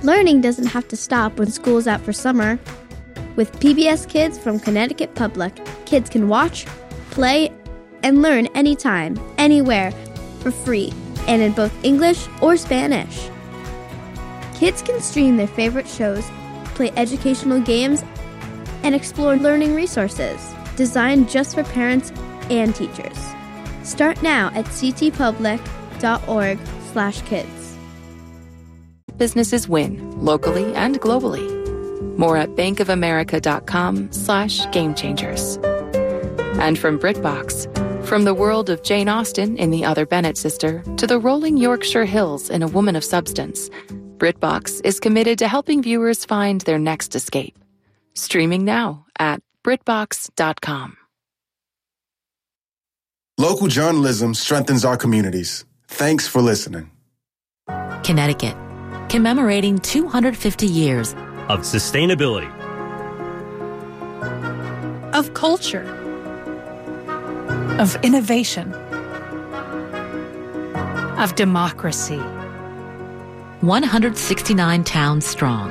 Learning doesn't have to stop when school's out for summer. With PBS Kids from Connecticut Public, kids can watch, play, and learn anytime, anywhere, for free, and in both English or Spanish. Kids can stream their favorite shows, play educational games, and explore learning resources designed just for parents and teachers. Start now at ctpublic.org/kids. Businesses win, locally and globally. More at bankofamerica.com/gamechangers. And from BritBox, from the world of Jane Austen in The Other Bennett Sister to the rolling Yorkshire Hills in A Woman of Substance, BritBox is committed to helping viewers find their next escape. Streaming now at BritBox.com. Local journalism strengthens our communities. Thanks for listening. Connecticut, commemorating 250 years of sustainability, of culture, of innovation, of democracy. 169 towns strong.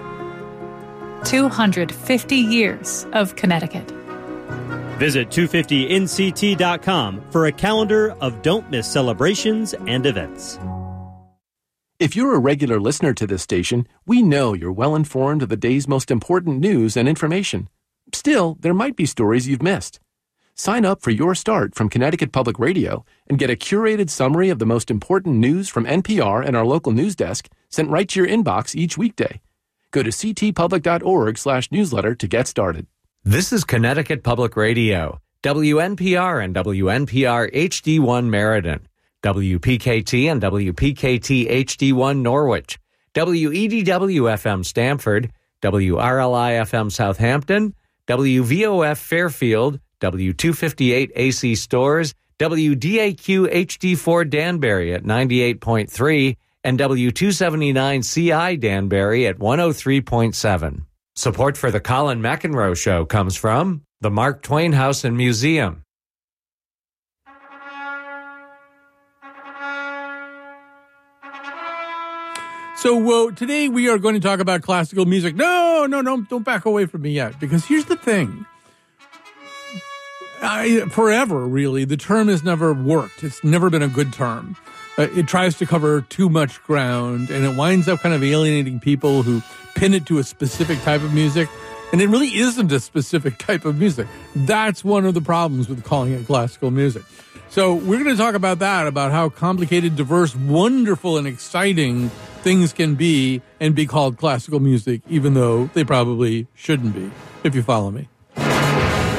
250 years of Connecticut. Visit 250nct.com for a calendar of don't miss celebrations and events. If you're a regular listener to this station, we know you're well informed of the day's most important news and information. Still, there might be stories you've missed. Sign up for Your Start from Connecticut Public Radio and get a curated summary of the most important news from NPR and our local news desk sent right to your inbox each weekday. Go to ctpublic.org/newsletter to get started. This is Connecticut Public Radio, WNPR and WNPR HD1 Meriden, WPKT and WPKT HD1 Norwich, WEDW-FM Stamford, WRLI-FM Southampton, WVOF Fairfield, W258 AC Stores, WDAQ HD4 Danbury at 98.3, and W279 CI Danbury at 103.7. Support for the Colin McEnroe Show comes from the Mark Twain House and Museum. So today we are going to talk about classical music. No, don't back away from me yet, because here's the thing. Forever, really, the term has never worked. It's never been a good term. It tries to cover too much ground, and it winds up kind of alienating people who pin it to a specific type of music, and it really isn't a specific type of music. That's one of the problems with calling it classical music. So we're going to talk about that, about how complicated, diverse, wonderful, and exciting things can be and be called classical music, even though they probably shouldn't be, if you follow me.